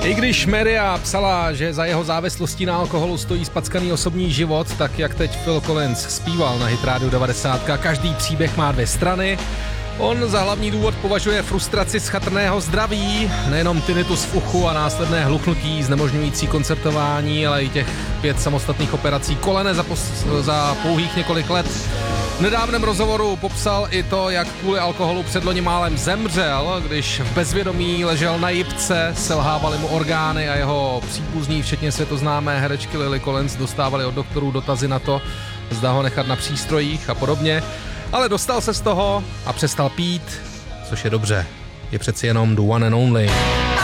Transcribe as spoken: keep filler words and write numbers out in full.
I když Maria psala, že za jeho závislostí na alkoholu stojí spackaný osobní život, tak jak teď Phil Collins zpíval na Hit Radio devadesát, každý příběh má dvě strany. On za hlavní důvod považuje frustraci z chatrného zdraví, nejenom tinnitus v uchu a následné hluchnutí znemožňující koncertování, ale i těch pět samostatných operací kolene za, pos- za pouhých několik let. V nedávném rozhovoru popsal i to, jak kvůli alkoholu předloni málem zemřel, když v bezvědomí ležel na jipce, selhávaly mu orgány a jeho příbuzní, včetně světoznámé herečky Lily Collins, dostávali od doktorů dotazy na to, zda ho nechat na přístrojích a podobně. Ale dostal se z toho a přestal pít, což je dobře. Je přeci jenom the one and only.